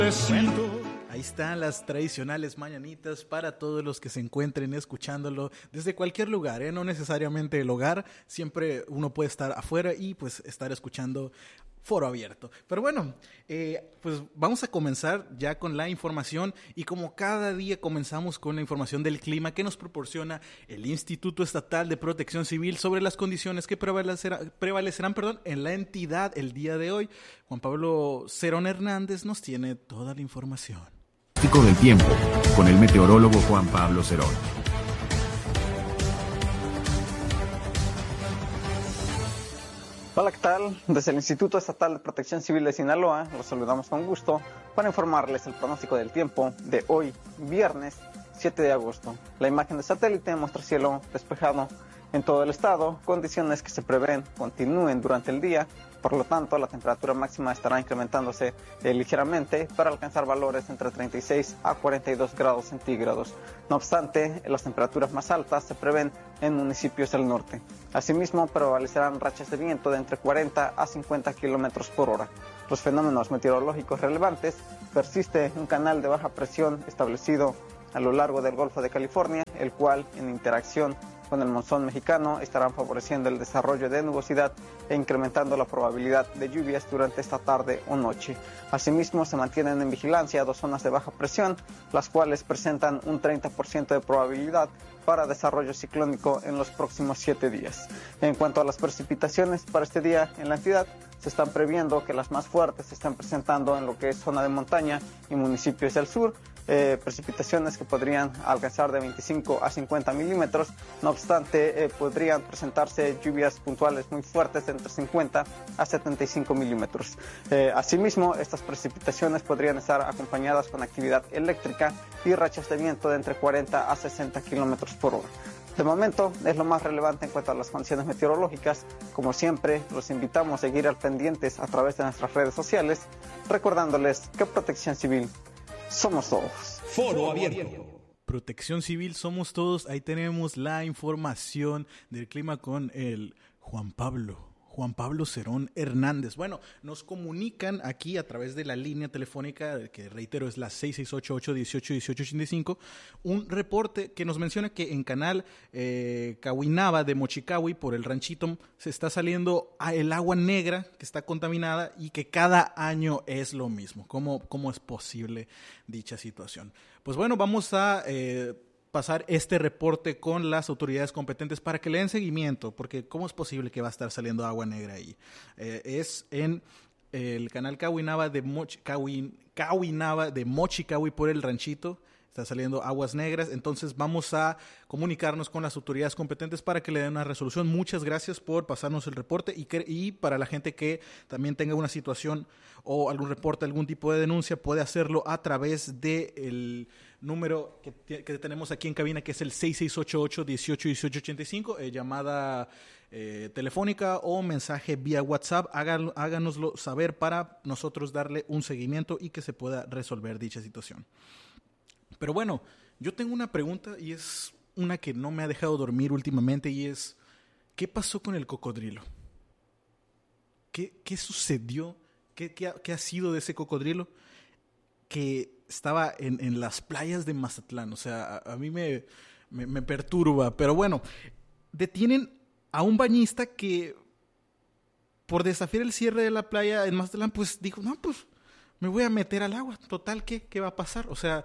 Bueno, ahí están las tradicionales mañanitas para todos los que se encuentren escuchándolo desde cualquier lugar, no necesariamente el hogar, siempre uno puede estar afuera y pues estar escuchando Foro Abierto. Pero bueno, pues vamos a comenzar ya con la información y como cada día comenzamos con la información del clima que nos proporciona el Instituto Estatal de Protección Civil sobre las condiciones que prevalecerán en la entidad el día de hoy. Juan Pablo Cerón Hernández nos tiene toda la información. Del tiempo con el meteorólogo Juan Pablo Cerón. Hola, ¿qué tal? Desde el Instituto Estatal de Protección Civil de Sinaloa, los saludamos con gusto para informarles el pronóstico del tiempo de hoy, viernes 7 de agosto. La imagen de satélite muestra cielo despejado en todo el estado, condiciones que se prevén continúen durante el día. Por lo tanto, la temperatura máxima estará incrementándose ligeramente para alcanzar valores entre 36 a 42 grados centígrados. No obstante, las temperaturas más altas se prevén en municipios del norte. Asimismo, prevalecerán rachas de viento de entre 40 a 50 kilómetros por hora. Los fenómenos meteorológicos relevantes: persiste un canal de baja presión establecido a lo largo del Golfo de California, el cual, en interacción con el monzón mexicano, estarán favoreciendo el desarrollo de nubosidad e incrementando la probabilidad de lluvias durante esta tarde o noche. Asimismo, se mantienen en vigilancia dos zonas de baja presión, las cuales presentan un 30% de probabilidad para desarrollo ciclónico en los próximos 7 días. En cuanto a las precipitaciones para este día en la entidad, se están previendo que las más fuertes se están presentando en lo que es zona de montaña y municipios del sur, precipitaciones que podrían alcanzar de 25 a 50 milímetros. No obstante, podrían presentarse lluvias puntuales muy fuertes de entre 50 a 75 milímetros. Asimismo, estas precipitaciones podrían estar acompañadas con actividad eléctrica y rachas de viento de entre 40 a 60 kilómetros por hora. De momento es lo más relevante en cuanto a las condiciones meteorológicas. Como siempre, los invitamos a seguir al pendientes a través de nuestras redes sociales, recordándoles que Protección Civil somos todos. Foro Abierto. Protección Civil somos todos. Ahí tenemos la información del clima con el Juan Pablo Cerón Hernández. Bueno, nos comunican aquí a través de la línea telefónica, que reitero es la 668-818-1885, un reporte que nos menciona que en canal Cahuinaba de Mochicahui, por el ranchito, se está saliendo el agua negra que está contaminada y que cada año es lo mismo. ¿Cómo es posible dicha situación? Pues bueno, vamos a pasar este reporte con las autoridades competentes para que le den seguimiento, porque ¿cómo es posible que va a estar saliendo agua negra ahí? Es en el canal Cahuinaba de Mochicahui por el ranchito, está saliendo aguas negras. Entonces vamos a comunicarnos con las autoridades competentes para que le den una resolución. Muchas gracias por pasarnos el reporte y para la gente que también tenga una situación o algún reporte, algún tipo de denuncia, puede hacerlo a través del número que tenemos aquí en cabina, que es el 6688-181885, llamada telefónica o mensaje vía WhatsApp. Háganoslo saber para nosotros darle un seguimiento y que se pueda resolver dicha situación. Pero bueno, yo tengo una pregunta y es una que no me ha dejado dormir últimamente, y es: ¿qué pasó con el cocodrilo? ¿Qué sucedió? ¿Qué ha sido de ese cocodrilo que estaba en las playas de Mazatlán? O sea, a mí me perturba. Pero bueno, detienen a un bañista que, por desafiar el cierre de la playa en Mazatlán, pues dijo, no, pues me voy a meter al agua. Total, ¿qué va a pasar? O sea,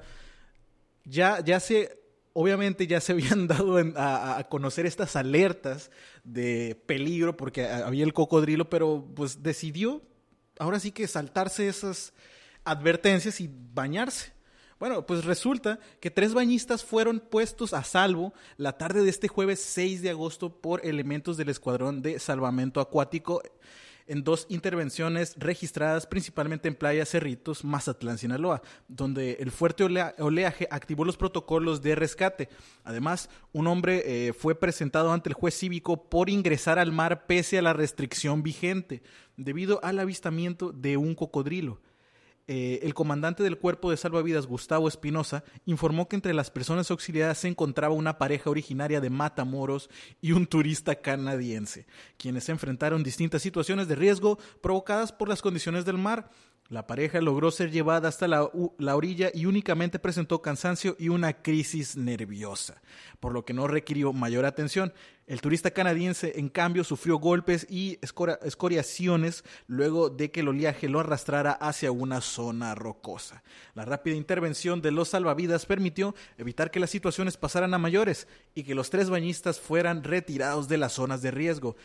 obviamente ya se habían dado a conocer estas alertas de peligro porque había el cocodrilo, pero pues decidió ahora sí que saltarse esas advertencias y bañarse. Bueno, pues resulta que 3 bañistas fueron puestos a salvo la tarde de este jueves 6 de agosto por elementos del Escuadrón de Salvamento Acuático en 2 intervenciones registradas principalmente en Playa Cerritos, Mazatlán, Sinaloa, donde el fuerte oleaje activó los protocolos de rescate. Además, un hombre fue presentado ante el juez cívico por ingresar al mar pese a la restricción vigente, debido al avistamiento de un cocodrilo. El comandante del Cuerpo de Salvavidas, Gustavo Espinosa, informó que entre las personas auxiliadas se encontraba una pareja originaria de Matamoros y un turista canadiense, quienes se enfrentaron distintas situaciones de riesgo provocadas por las condiciones del mar, La pareja logró ser llevada hasta la orilla y únicamente presentó cansancio y una crisis nerviosa, por lo que no requirió mayor atención. El turista canadiense, en cambio, sufrió golpes y escoriaciones luego de que el oleaje lo arrastrara hacia una zona rocosa. La rápida intervención de los salvavidas permitió evitar que las situaciones pasaran a mayores y que los 3 bañistas fueran retirados de las zonas de riesgo.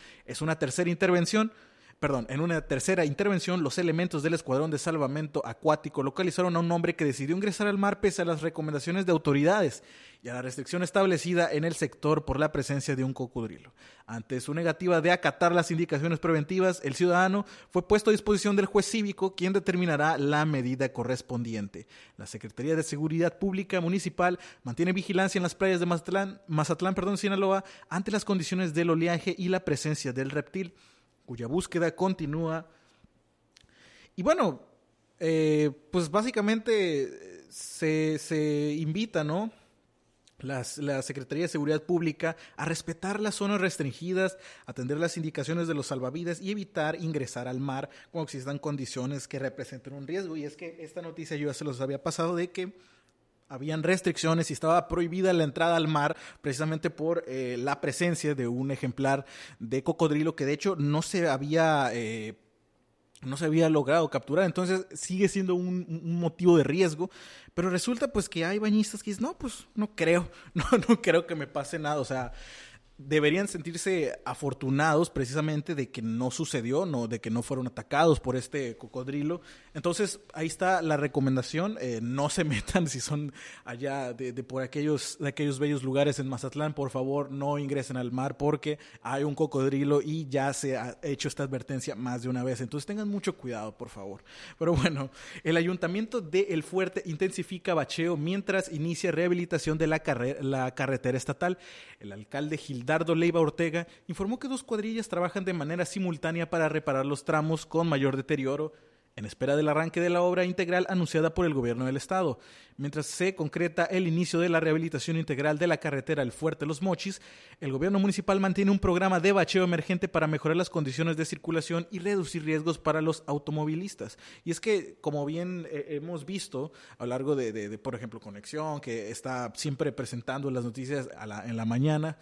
En una tercera intervención, los elementos del Escuadrón de Salvamento Acuático localizaron a un hombre que decidió ingresar al mar pese a las recomendaciones de autoridades y a la restricción establecida en el sector por la presencia de un cocodrilo. Ante su negativa de acatar las indicaciones preventivas, el ciudadano fue puesto a disposición del juez cívico, quien determinará la medida correspondiente. La Secretaría de Seguridad Pública Municipal mantiene vigilancia en las playas de Mazatlán, Sinaloa, ante las condiciones del oleaje y la presencia del reptil, cuya búsqueda continúa. Y bueno, pues básicamente se invita, ¿no?, la Secretaría de Seguridad Pública a respetar las zonas restringidas, atender las indicaciones de los salvavidas y evitar ingresar al mar cuando existan condiciones que representen un riesgo. Y es que esta noticia yo ya se los había pasado de que habían restricciones y estaba prohibida la entrada al mar precisamente por la presencia de un ejemplar de cocodrilo que de hecho no se había logrado capturar. Entonces sigue siendo un motivo de riesgo, pero resulta pues que hay bañistas que dicen, no, pues no creo que me pase nada. O sea, deberían sentirse afortunados precisamente de que no sucedió, de que no fueron atacados por este cocodrilo. Entonces ahí está la recomendación, no se metan si son allá de aquellos bellos lugares en Mazatlán, por favor no ingresen al mar porque hay un cocodrilo y ya se ha hecho esta advertencia más de una vez. Entonces tengan mucho cuidado, por favor. Pero bueno, el Ayuntamiento de El Fuerte intensifica bacheo mientras inicia rehabilitación de la carretera estatal. El alcalde Gildardo Leiva Ortega informó que 2 cuadrillas trabajan de manera simultánea para reparar los tramos con mayor deterioro, en espera del arranque de la obra integral anunciada por el gobierno del estado. Mientras se concreta el inicio de la rehabilitación integral de la carretera El Fuerte Los Mochis, el gobierno municipal mantiene un programa de bacheo emergente para mejorar las condiciones de circulación y reducir riesgos para los automovilistas. Y es que, como bien hemos visto a lo largo de por ejemplo, Conexión, que está siempre presentando las noticias en la mañana,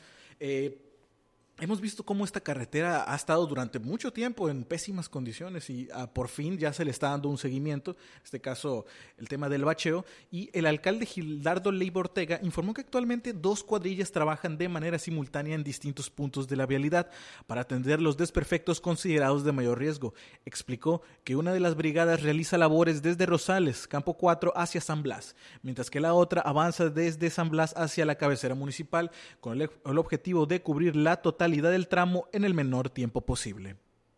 hemos visto cómo esta carretera ha estado durante mucho tiempo en pésimas condiciones y por fin ya se le está dando un seguimiento, en este caso el tema del bacheo, y el alcalde Gildardo Leiva Ortega informó que actualmente 2 cuadrillas trabajan de manera simultánea en distintos puntos de la vialidad para atender los desperfectos considerados de mayor riesgo. Explicó que una de las brigadas realiza labores desde Rosales, Campo 4 hacia San Blas, mientras que la otra avanza desde San Blas hacia la cabecera municipal con el objetivo de cubrir la totalidad del tramo en el menor tiempo posible.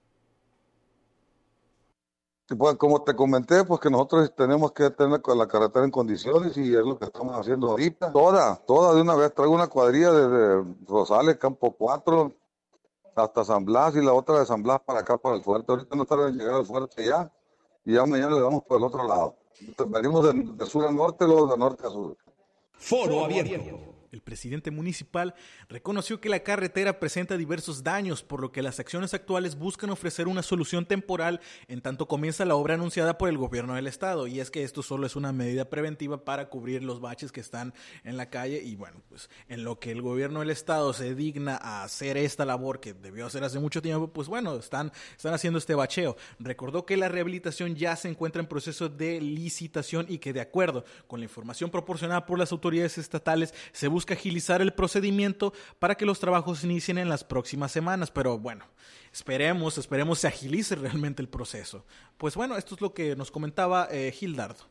Pues como te comenté, pues que nosotros tenemos que tener la carretera en condiciones y es lo que estamos haciendo ahorita. Toda de una vez. Traigo una cuadrilla desde Rosales, Campo 4, hasta San Blas y la otra de San Blas para acá, para el Fuerte. Ahorita no tarda en llegar al Fuerte ya y ya mañana le damos por el otro lado. Entonces, venimos de sur a norte, luego de norte a sur. Foro abierto. El presidente municipal reconoció que la carretera presenta diversos daños, por lo que las acciones actuales buscan ofrecer una solución temporal en tanto comienza la obra anunciada por el gobierno del estado. Y es que esto solo es una medida preventiva para cubrir los baches que están en la calle. Y bueno, pues en lo que el gobierno del estado se digna a hacer esta labor que debió hacer hace mucho tiempo, pues bueno, están haciendo este bacheo. Recordó que la rehabilitación ya se encuentra en proceso de licitación y que de acuerdo con la información proporcionada por las autoridades estatales se busca agilizar el procedimiento para que los trabajos inicien en las próximas semanas, pero bueno, esperemos se agilice realmente el proceso. Pues bueno, esto es lo que nos comentaba Gildardo.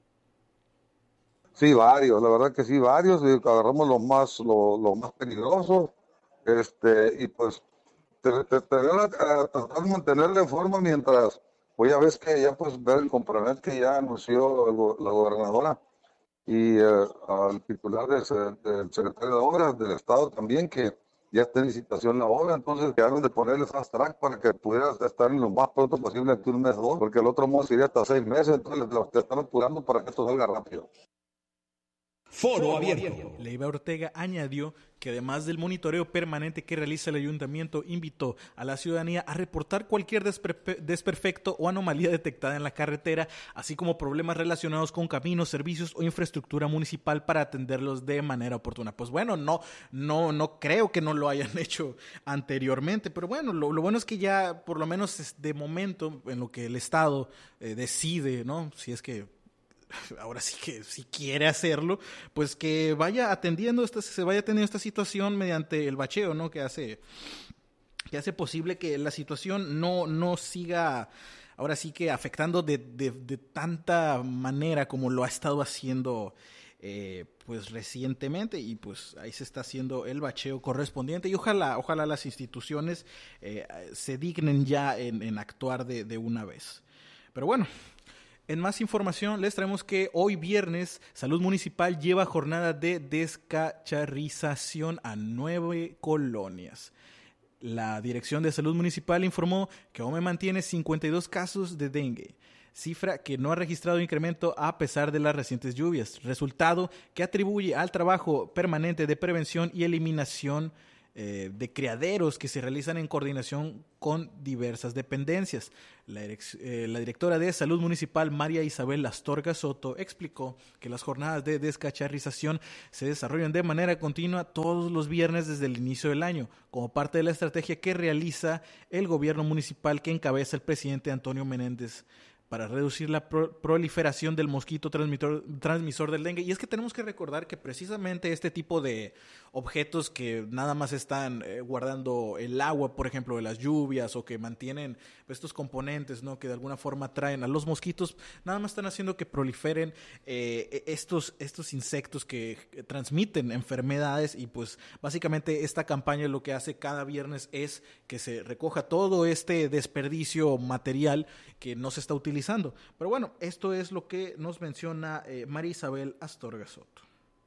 Sí, varios, la verdad que sí, varios, agarramos los más peligrosos, y pues tratar de mantenerla en forma mientras, pues ya ves que ya pues ver el compromiso que ya anunció la gobernadora y al titular del secretario de Obras del Estado también, que ya está en licitación la obra, entonces quedaron de ponerle fast track para que pudiera estar en lo más pronto posible aquí un mes o 2, porque el otro mes sería hasta 6 meses, entonces lo están apurando para que esto salga rápido. Foro Abierto. Leiva Ortega añadió que además del monitoreo permanente que realiza el ayuntamiento, invitó a la ciudadanía a reportar cualquier desperfecto o anomalía detectada en la carretera, así como problemas relacionados con caminos, servicios o infraestructura municipal para atenderlos de manera oportuna. Pues bueno, no creo que no lo hayan hecho anteriormente, pero bueno, lo bueno es que ya por lo menos de momento en lo que el Estado decide, ¿no? Si es que ahora sí que si quiere hacerlo, pues que vaya atendiendo esta situación mediante el bacheo, ¿no? Que hace posible que la situación no siga ahora sí que afectando de tanta manera como lo ha estado haciendo pues recientemente, y pues ahí se está haciendo el bacheo correspondiente, y ojalá las instituciones se dignen ya en actuar de una vez. Pero bueno, en más información les traemos que hoy viernes Salud Municipal lleva jornada de descacharrización a 9 colonias. La Dirección de Salud Municipal informó que aún mantiene 52 casos de dengue, cifra que no ha registrado incremento a pesar de las recientes lluvias, resultado que atribuye al trabajo permanente de prevención y eliminación de criaderos que se realizan en coordinación con diversas dependencias. La directora de Salud Municipal, María Isabel Astorga Soto, explicó que las jornadas de descacharrización se desarrollan de manera continua todos los viernes desde el inicio del año, como parte de la estrategia que realiza el gobierno municipal que encabeza el presidente Antonio Menéndez para reducir la proliferación del mosquito transmisor del dengue. Y es que tenemos que recordar que precisamente este tipo de objetos que nada más están guardando el agua, por ejemplo, de las lluvias, o que mantienen estos componentes, ¿no?, que de alguna forma atraen a los mosquitos, nada más están haciendo que proliferen estos insectos que transmiten enfermedades. Y pues básicamente esta campaña lo que hace cada viernes es que se recoja todo este desperdicio material que no se está utilizando. Pero bueno, esto es lo que nos menciona María Isabel Astorga Soto.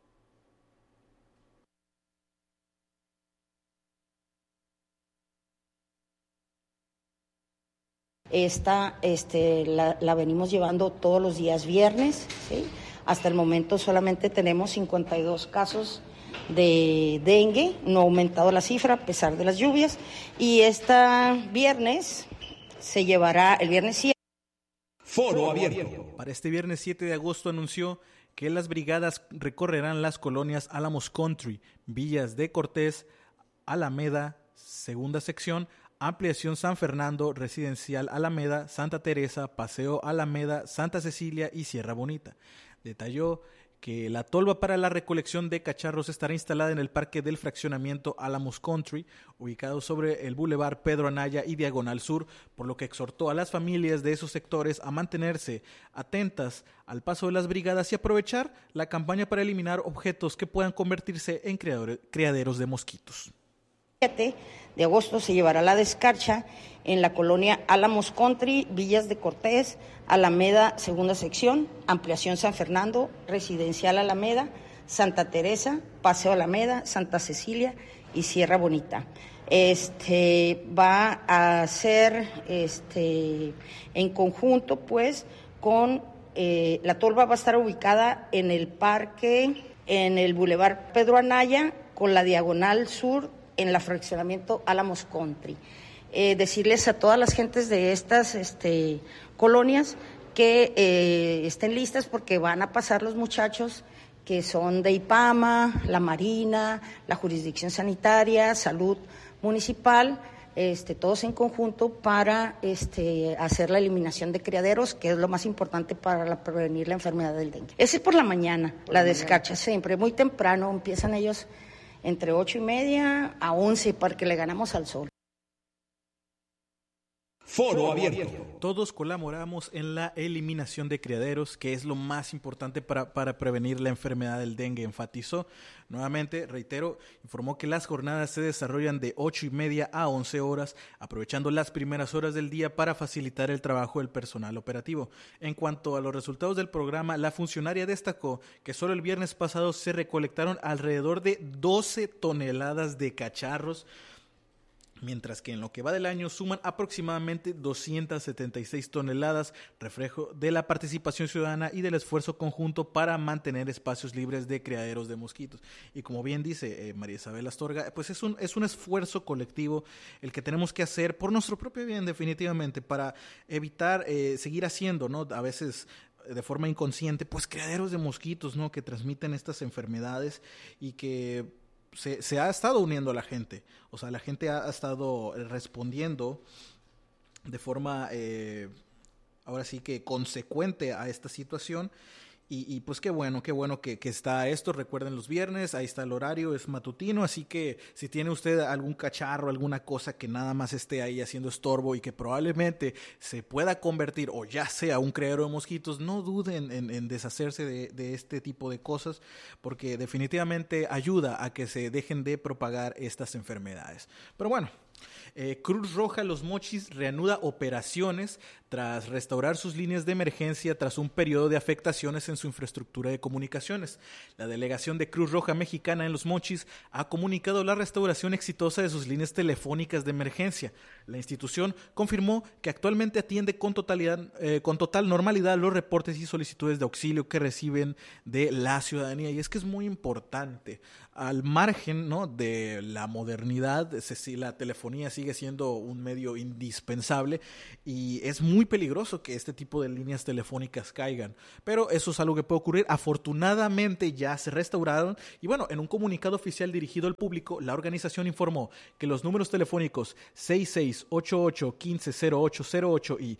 Esta la venimos llevando todos los días viernes, ¿sí? Hasta el momento solamente tenemos 52 casos de dengue, no ha aumentado la cifra a pesar de las lluvias, y viernes se llevará el viernes 7. Foro Abierto. Para este viernes 7 de agosto anunció que las brigadas recorrerán las colonias Álamos Country, Villas de Cortés, Alameda, Segunda Sección, Ampliación San Fernando, Residencial Alameda, Santa Teresa, Paseo Alameda, Santa Cecilia y Sierra Bonita. Detalló que la tolva para la recolección de cacharros estará instalada en el parque del fraccionamiento Álamos Country, ubicado sobre el Boulevard Pedro Anaya y Diagonal Sur, por lo que exhortó a las familias de esos sectores a mantenerse atentas al paso de las brigadas y aprovechar la campaña para eliminar objetos que puedan convertirse en criaderos de mosquitos. 7 de agosto se llevará la descarcha en la colonia Álamos Country, Villas de Cortés, Alameda, Segunda Sección, Ampliación San Fernando, Residencial Alameda, Santa Teresa, Paseo Alameda, Santa Cecilia y Sierra Bonita. Va a ser en conjunto, pues, con la tolva va a estar ubicada en el parque, en el Boulevard Pedro Anaya, con la Diagonal Sur, en el fraccionamiento Álamos Country. Decirles a todas las gentes de estas colonias que estén listas, porque van a pasar los muchachos que son de IPAMA, la Marina, la Jurisdicción Sanitaria, Salud Municipal, todos en conjunto para hacer la eliminación de criaderos, que es lo más importante para prevenir la enfermedad del dengue. Ese es por la mañana, la descarcha siempre, muy temprano, empiezan ellos entre 8:30 a 11 para que le ganamos al sol. Foro Abierto. Todos colaboramos en la eliminación de criaderos, que es lo más importante para prevenir la enfermedad del dengue, enfatizó. Nuevamente, reitero, informó que las jornadas se desarrollan de 8:30 a 11 horas, aprovechando las primeras horas del día para facilitar el trabajo del personal operativo. En cuanto a los resultados del programa, la funcionaria destacó que solo el viernes pasado se recolectaron alrededor de 12 toneladas de cacharros, mientras que en lo que va del año suman aproximadamente 276 toneladas, reflejo de la participación ciudadana y del esfuerzo conjunto para mantener espacios libres de criaderos de mosquitos. Y como bien dice María Isabel Astorga, pues es un esfuerzo colectivo el que tenemos que hacer por nuestro propio bien, definitivamente, para evitar seguir haciendo, ¿no? A veces de forma inconsciente, pues criaderos de mosquitos, ¿no? Que transmiten estas enfermedades y que se ha estado uniendo a la gente. O sea, la gente ha estado respondiendo de forma, ahora sí que consecuente a esta situación. Y pues qué bueno que está esto. Recuerden, los viernes, ahí está el horario, es matutino, así que si tiene usted algún cacharro, alguna cosa que nada más esté ahí haciendo estorbo y que probablemente se pueda convertir o ya sea un criadero de mosquitos, no duden en deshacerse de este tipo de cosas, porque definitivamente ayuda a que se dejen de propagar estas enfermedades. Pero bueno, Cruz Roja Los Mochis reanuda operaciones tras restaurar sus líneas de emergencia tras un periodo de afectaciones en su infraestructura de comunicaciones. La delegación de Cruz Roja Mexicana en Los Mochis ha comunicado la restauración exitosa de sus líneas telefónicas de emergencia. La institución confirmó que actualmente atiende con total normalidad los reportes y solicitudes de auxilio que reciben de la ciudadanía. Y es que es muy importante, al margen, ¿no?, de la modernidad, la telefonía sigue siendo un medio indispensable y es muy peligroso que este tipo de líneas telefónicas caigan, pero eso es algo que puede ocurrir. Afortunadamente ya se restauraron y bueno, en un comunicado oficial dirigido al público, la organización informó que los números telefónicos 6688-150808 y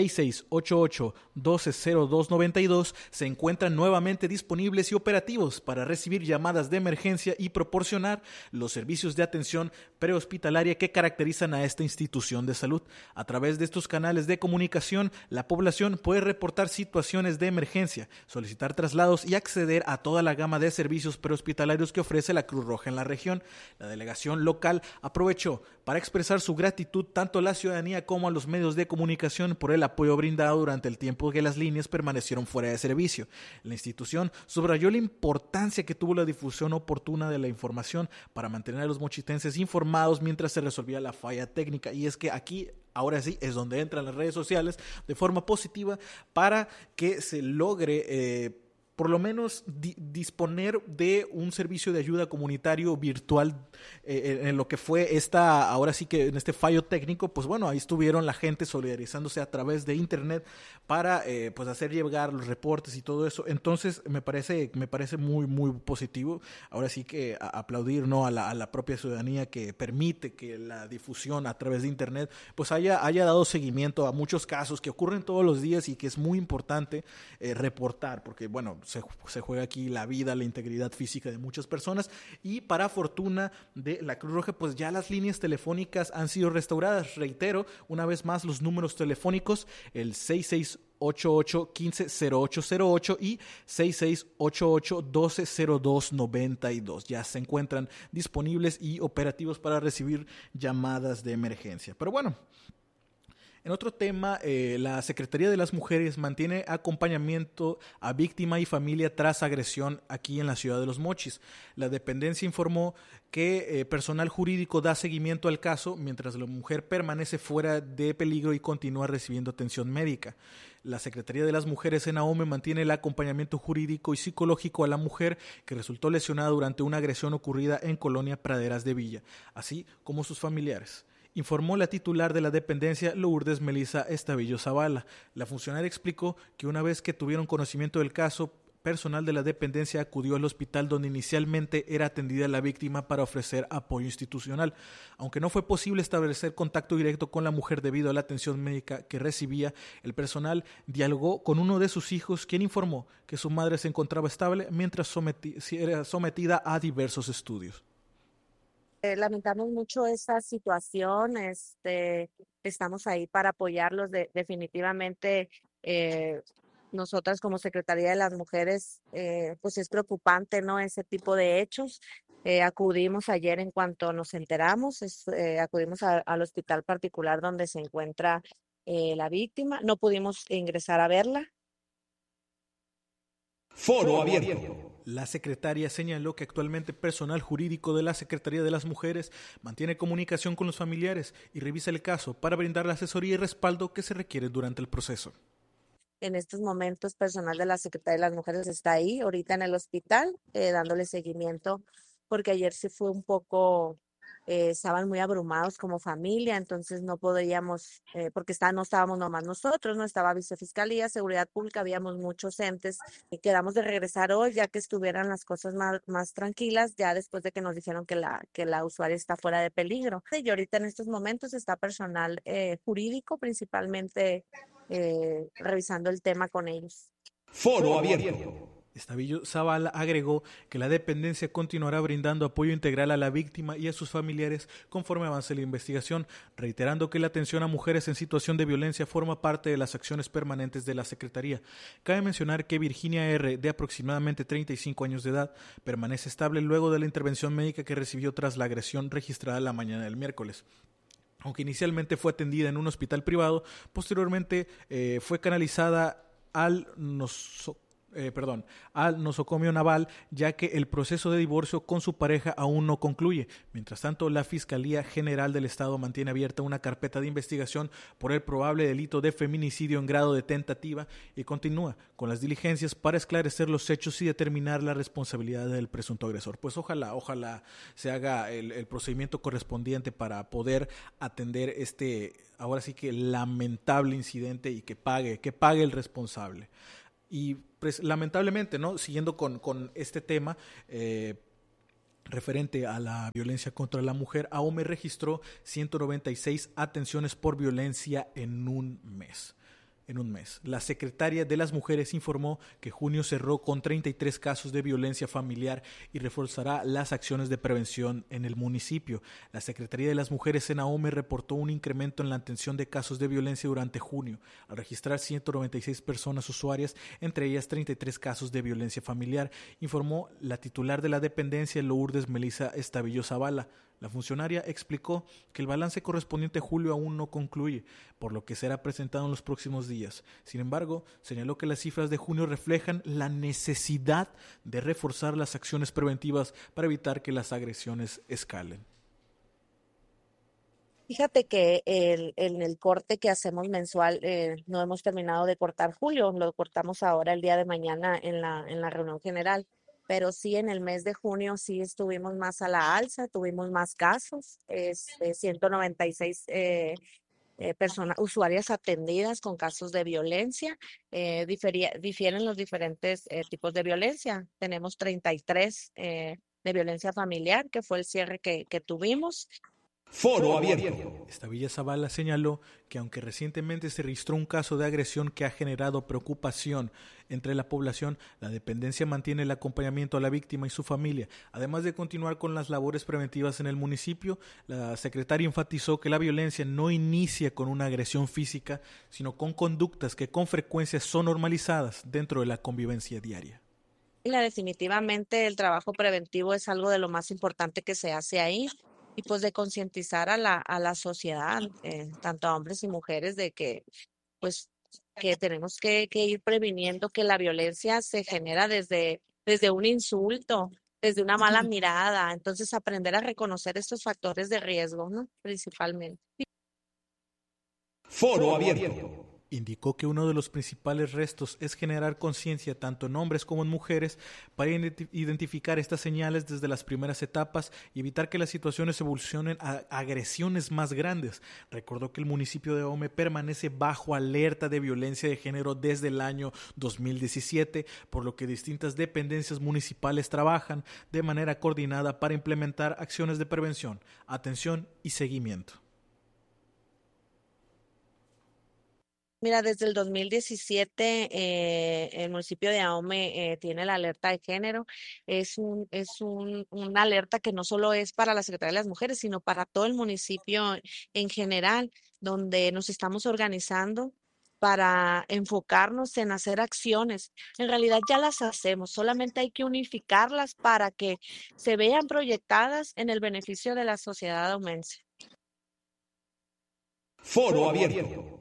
6688-120292 se encuentran nuevamente disponibles y operativos para recibir llamadas de emergencia y proporcionar los servicios de atención prehospitalaria que caracterizan a esta institución de salud. A través de estos canales de comunicación, la población puede reportar situaciones de emergencia, solicitar traslados y acceder a toda la gama de servicios prehospitalarios que ofrece la Cruz Roja en la región. La delegación local aprovechó para expresar su gratitud tanto a la ciudadanía como a los medios de comunicación por el apoyo brindado durante el tiempo que las líneas permanecieron fuera de servicio. La institución subrayó la importancia que tuvo la difusión oportuna de la información para mantener a los mochitenses informados mientras se resolvía la falla técnica. Y es que aquí, ahora sí, es donde entran las redes sociales de forma positiva para que se logre por lo menos disponer de un servicio de ayuda comunitario virtual en lo que fue ahora sí que en este fallo técnico. Pues bueno, ahí estuvieron la gente solidarizándose a través de internet para pues hacer llegar los reportes y todo eso. Entonces me parece muy muy positivo. Ahora sí que aplaudir, ¿no?, a la propia ciudadanía que permite que la difusión a través de internet pues haya dado seguimiento a muchos casos que ocurren todos los días y que es muy importante reportar, porque bueno, se juega aquí la vida, la integridad física de muchas personas. Y para fortuna de la Cruz Roja, pues ya las líneas telefónicas han sido restauradas. Reitero una vez más los números telefónicos: el 6688-150808 y 6688-120292 ya se encuentran disponibles y operativos para recibir llamadas de emergencia. Pero bueno, en otro tema, la Secretaría de las Mujeres mantiene acompañamiento a víctima y familia tras agresión aquí en la ciudad de Los Mochis. La dependencia informó que personal jurídico da seguimiento al caso mientras la mujer permanece fuera de peligro y continúa recibiendo atención médica. La Secretaría de las Mujeres en Ahome mantiene el acompañamiento jurídico y psicológico a la mujer que resultó lesionada durante una agresión ocurrida en Colonia Praderas de Villa, así como sus familiares, informó la titular de la dependencia, Lourdes Melisa Estavillo Zavala. La funcionaria explicó que una vez que tuvieron conocimiento del caso, personal de la dependencia acudió al hospital donde inicialmente era atendida la víctima para ofrecer apoyo institucional. Aunque no fue posible establecer contacto directo con la mujer debido a la atención médica que recibía, el personal dialogó con uno de sus hijos, quien informó que su madre se encontraba estable mientras era sometida a diversos estudios. Lamentamos mucho esta situación, estamos ahí para apoyarlos. Definitivamente, nosotras como Secretaría de las Mujeres, pues es preocupante, ¿no?, ese tipo de hechos. Acudimos ayer en cuanto nos enteramos, acudimos al hospital particular donde se encuentra la víctima. No pudimos ingresar a verla. Foro Abierto. La secretaria señaló que actualmente personal jurídico de la Secretaría de las Mujeres mantiene comunicación con los familiares y revisa el caso para brindar la asesoría y respaldo que se requiere durante el proceso. En estos momentos, personal de la Secretaría de las Mujeres está ahí, ahorita en el hospital, dándole seguimiento, porque ayer sí fue un poco, estaban muy abrumados como familia, entonces no podíamos, porque no estábamos nomás nosotros, no estaba Vicefiscalía, Seguridad Pública, habíamos muchos entes, y quedamos de regresar hoy, ya que estuvieran las cosas más tranquilas, ya después de que nos dijeron que la usuaria está fuera de peligro. Y ahorita en estos momentos está personal jurídico, principalmente revisando el tema con ellos. Foro Abierto. Estavillo Zavala agregó que la dependencia continuará brindando apoyo integral a la víctima y a sus familiares conforme avance la investigación, reiterando que la atención a mujeres en situación de violencia forma parte de las acciones permanentes de la Secretaría. Cabe mencionar que Virginia R., de aproximadamente 35 años de edad, permanece estable luego de la intervención médica que recibió tras la agresión registrada la mañana del miércoles. Aunque inicialmente fue atendida en un hospital privado, posteriormente fue canalizada al nosocomio naval, ya que el proceso de divorcio con su pareja aún no concluye. Mientras tanto, la Fiscalía General del Estado mantiene abierta una carpeta de investigación por el probable delito de feminicidio en grado de tentativa y continúa con las diligencias para esclarecer los hechos y determinar la responsabilidad del presunto agresor. Pues ojalá se haga el procedimiento correspondiente para poder atender ahora sí que lamentable incidente y que pague el responsable. Y pues lamentablemente, ¿no? Siguiendo con este tema referente a la violencia contra la mujer, AOME registró 196 atenciones por violencia en un mes. La secretaria de las Mujeres informó que junio cerró con 33 casos de violencia familiar y reforzará las acciones de prevención en el municipio. La Secretaría de las Mujeres en AOME reportó un incremento en la atención de casos de violencia durante junio, al registrar 196 personas usuarias, entre ellas 33 casos de violencia familiar, informó la titular de la dependencia, Lourdes Melissa Estavillo Zavala. La funcionaria explicó que el balance correspondiente a julio aún no concluye, por lo que será presentado en los próximos días. Sin embargo, señaló que las cifras de junio reflejan la necesidad de reforzar las acciones preventivas para evitar que las agresiones escalen. Fíjate que en el corte que hacemos mensual no hemos terminado de cortar julio, lo cortamos ahora el día de mañana en la reunión general. Pero sí en el mes de junio sí estuvimos más a la alza, tuvimos más casos, 196 personas, usuarias atendidas con casos de violencia. Difieren los diferentes tipos de violencia. Tenemos 33 de violencia familiar, que fue el cierre que tuvimos. Foro Abierto. Estavillo Zavala señaló que aunque recientemente se registró un caso de agresión que ha generado preocupación entre la población, la dependencia mantiene el acompañamiento a la víctima y su familia. Además de continuar con las labores preventivas en el municipio, la secretaria enfatizó que la violencia no inicia con una agresión física, sino con conductas que con frecuencia son normalizadas dentro de la convivencia diaria. Definitivamente el trabajo preventivo es algo de lo más importante que se hace ahí. Y pues de concientizar a la sociedad, tanto a hombres y mujeres, de que pues que tenemos que ir previniendo que la violencia se genera desde un insulto, desde una mala mirada. Entonces aprender a reconocer estos factores de riesgo, ¿no? Principalmente. Foro Abierto. Indicó que uno de los principales retos es generar conciencia tanto en hombres como en mujeres para identificar estas señales desde las primeras etapas y evitar que las situaciones evolucionen a agresiones más grandes. Recordó que el municipio de AOME permanece bajo alerta de violencia de género desde el año 2017, por lo que distintas dependencias municipales trabajan de manera coordinada para implementar acciones de prevención, atención y seguimiento. Mira, desde el 2017 el municipio de AOME tiene la alerta de género. Es una alerta que no solo es para la Secretaría de las Mujeres, sino para todo el municipio en general, donde nos estamos organizando para enfocarnos en hacer acciones. En realidad ya las hacemos, solamente hay que unificarlas para que se vean proyectadas en el beneficio de la sociedad aumense. Foro Abierto.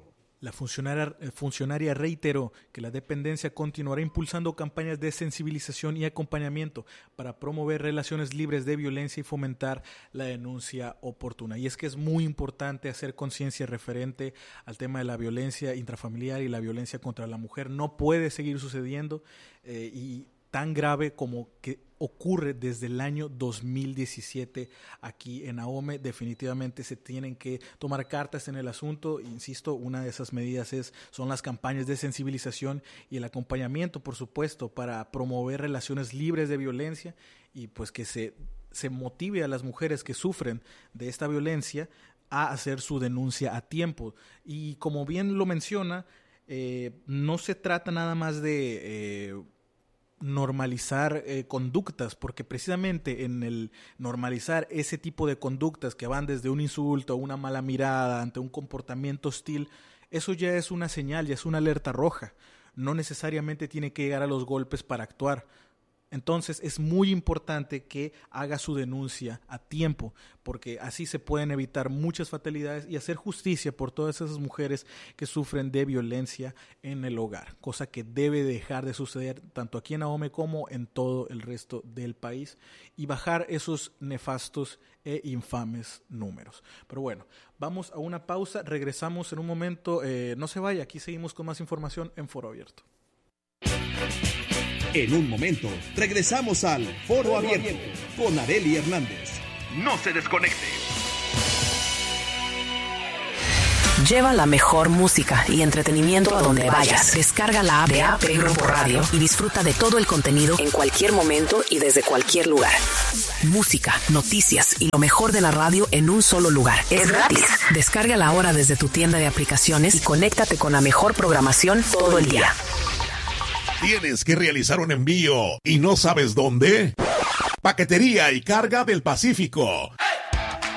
La funcionaria reiteró que la dependencia continuará impulsando campañas de sensibilización y acompañamiento para promover relaciones libres de violencia y fomentar la denuncia oportuna. Y es que es muy importante hacer conciencia referente al tema de la violencia intrafamiliar y la violencia contra la mujer. No puede seguir sucediendo y tan grave como que ocurre desde el año 2017 aquí en Ahome. Definitivamente se tienen que tomar cartas en el asunto. Insisto, una de esas medidas son las campañas de sensibilización y el acompañamiento, por supuesto, para promover relaciones libres de violencia y pues que se motive a las mujeres que sufren de esta violencia a hacer su denuncia a tiempo. Y como bien lo menciona, no se trata nada más de normalizar conductas, porque precisamente en el normalizar ese tipo de conductas que van desde un insulto, una mala mirada, ante un comportamiento hostil, eso ya es una señal, ya es una alerta roja. No necesariamente tiene que llegar a los golpes para actuar. Entonces es muy importante que haga su denuncia a tiempo, porque así se pueden evitar muchas fatalidades y hacer justicia por todas esas mujeres que sufren de violencia en el hogar, cosa que debe dejar de suceder tanto aquí en Ahome como en todo el resto del país, y bajar esos nefastos e infames números. Pero bueno, vamos a una pausa, regresamos en un momento, no se vaya, aquí seguimos con más información en Foro Abierto. En un momento, regresamos al Foro Abierto con Arely Hernández. No se desconecte. Lleva la mejor música y entretenimiento a donde vayas. Descarga la app de AP Grupo Radio y disfruta de todo el contenido en cualquier momento y desde cualquier lugar. Música, noticias y lo mejor de la radio en un solo lugar. Es gratis. Descárgala ahora desde tu tienda de aplicaciones y conéctate con la mejor programación todo el día. ¿Tienes que realizar un envío y no sabes dónde? Paquetería y Carga del Pacífico.